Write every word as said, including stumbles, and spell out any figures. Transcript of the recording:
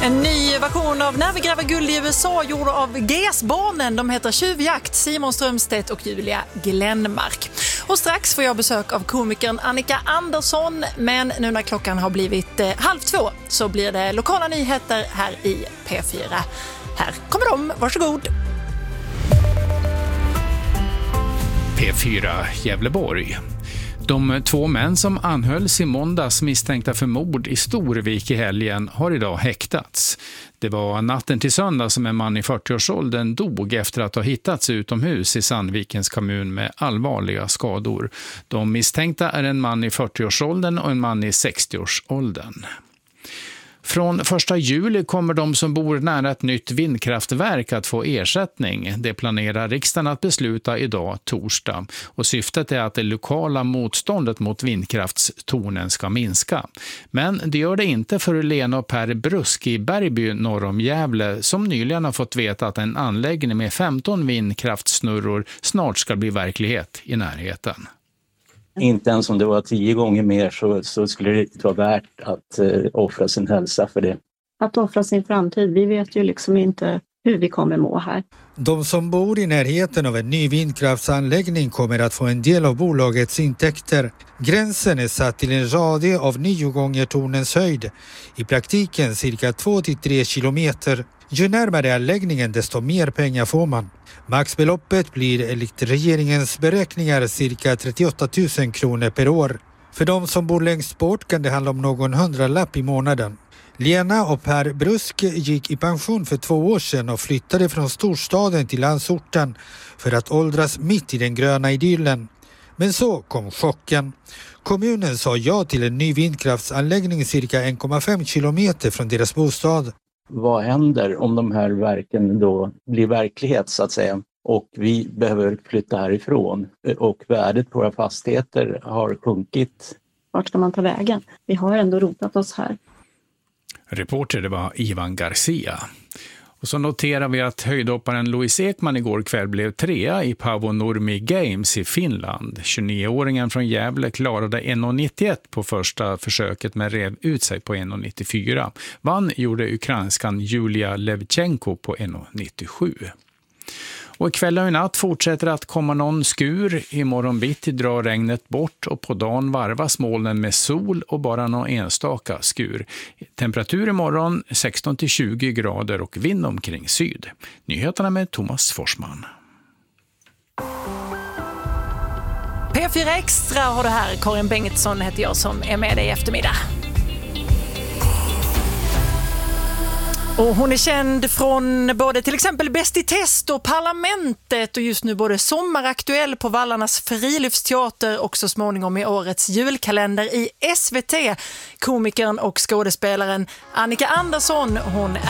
En ny version av När vi gräver guld i U S A gjord av G S-barnen. De heter Tjuvjakt, Simon Strömstedt och Julia Glenmark. Och strax får jag besök av komikern Annika Andersson. Men nu när klockan har blivit eh, halv två så blir det lokala nyheter här i P fyra. Här kommer de, varsågod. P fyra Gävleborg. De två män som anhölls i måndags misstänkta för mord i Storvik i helgen har idag häktats. Det var natten till söndag som en man i fyrtioårsåldern dog efter att ha hittats utomhus i Sandvikens kommun med allvarliga skador. De misstänkta är en man i fyrtioårsåldern och en man i sextioårsåldern. Från första juli kommer de som bor nära ett nytt vindkraftverk att få ersättning. Det planerar riksdagen att besluta idag torsdag. Och syftet är att det lokala motståndet mot vindkraftstornen ska minska. Men det gör det inte för Lena och Per Brusk i Bergby norr om Gävle som nyligen har fått veta att en anläggning med femton vindkraftsnurror snart ska bli verklighet i närheten. Inte ens om det var tio gånger mer så, så skulle det inte vara värt att eh, offra sin hälsa för det. Att offra sin framtid, vi vet ju liksom inte hur vi kommer må här. De som bor i närheten av en ny vindkraftsanläggning kommer att få en del av bolagets intäkter. Gränsen är satt till en radie av nio gånger tornens höjd. I praktiken cirka två till tre kilometer. Ju närmare anläggningen desto mer pengar får man. Maxbeloppet blir enligt regeringens beräkningar cirka trettioåtta tusen kronor per år. För de som bor längst bort kan det handla om någon hundralapp i månaden. Lena och Per Brusk gick i pension för två år sedan och flyttade från storstaden till landsorten för att åldras mitt i den gröna idyllen. Men så kom chocken. Kommunen sa ja till en ny vindkraftsanläggning cirka en komma fem kilometer från deras bostad. Vad händer om de här verken då blir verklighet så att säga och vi behöver flytta härifrån och värdet på våra fastigheter har sjunkit? Vart ska man ta vägen? Vi har ändå rotat oss här. Reporter det var Ivan Garcia. Och så noterar vi att höjdhopparen Louise Ekman igår kväll blev trea i Paavo Nurmi Games i Finland. tjugonioåringen från Gävle klarade en komma nittioett på första försöket men rev ut sig på en komma nittiofyra. Vann gjorde ukrainskan Julia Levchenko på en komma nittiosju. Och ikväll och i natt fortsätter att komma någon skur. Imorgon bitti drar regnet bort och på dagen varvas molnen med sol och bara någon enstaka skur. Temperatur imorgon sexton till tjugo grader och vind omkring syd. Nyheterna med Thomas Forsman. P fyra Extra har det här. Karin Bengtsson heter jag som är med dig i eftermiddag. Och hon är känd från både till exempel Bäst i test och Parlamentet och just nu både sommaraktuell på Vallarnas friluftsteater och så småningom i årets julkalender i S V T. Komikern och skådespelaren Annika Andersson, hon